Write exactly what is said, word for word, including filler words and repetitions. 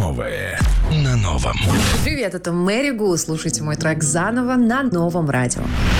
Новое на новом. Привет, это Мэри Гу. Слушайте мой трек заново на Новом радио.